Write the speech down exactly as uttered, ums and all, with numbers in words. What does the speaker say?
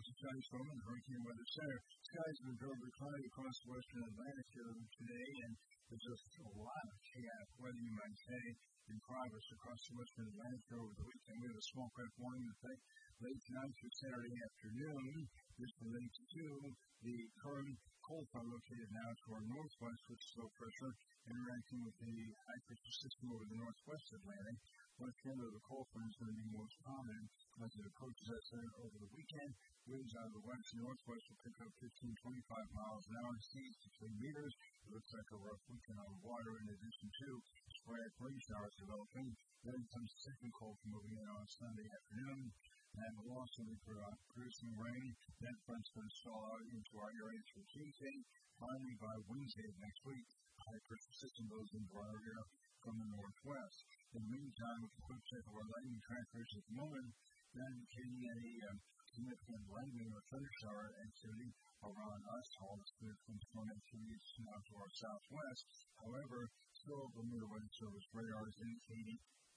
is Scotty Storm, the Hurricane Weather Center. Skies have been fairly cloudy across the western Atlantic here today, and there's just a lot of chaos, weather you might say, in progress across the western Atlantic here over the weekend. We have a small craft warning in effect late tonight through Saturday afternoon. This relates to the current cold front located now to our northwest, which is low pressure interacting with the high pressure system over the northwest Atlantic. West end of the cold front is going to be most prominent as it approaches that center over the weekend. Winds out of the west and northwest will pick up fifteen to twenty-five miles an hour, seas to three meters. It looks like a rough weekend on the water, in addition to sporadic rain showers developing. Then comes the second cold front moving in on Sunday afternoon, and we'll also be producing rain. That front's going to stall out into our area through Tuesday. Finally, by Wednesday of next week, high pressure system goes into our area from the northwest. In the meantime, with a quick check of our lightning trackers at the moment, not indicating any uh, significant lightning or thunder shower activity around us. All the significant storm activity is now to our southwest. However, still, the Bermuda Weather Service radar is indicating